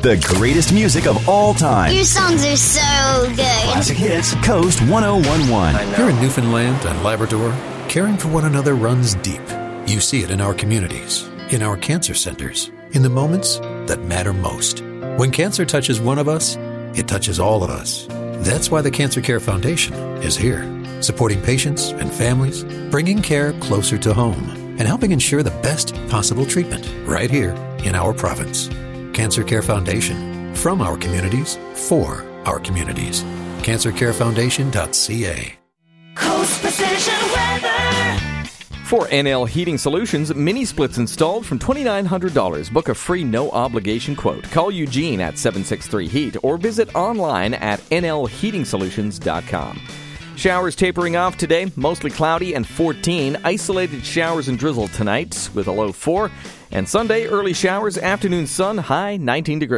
The greatest music of all time. Your songs are so good. Classic hits, Coast 1011. Here in Newfoundland and Labrador, caring for one another runs deep. You see it in our communities, in our cancer centers, in the moments that matter most. When cancer touches one of us, it touches all of us. That's why the Cancer Care Foundation is here, supporting patients and families, bringing care closer to home, and helping ensure the best possible treatment right here in our province. Cancer Care Foundation, from our communities, for our communities. CancerCareFoundation.ca. Coast Precision Weather. For NL Heating Solutions, mini splits installed from $2,900. Book a free no-obligation quote. Call Eugene at 763-HEAT or visit online at nlheatingsolutions.com. Showers tapering off today, mostly cloudy and 14. Isolated showers and drizzle tonight with a low 4. And Sunday, early showers, afternoon sun, high 19 degrees.